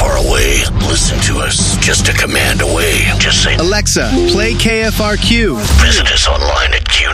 far away. Listen to us just a command away. Just say, Alexa, play KFRQ. visit us online at Q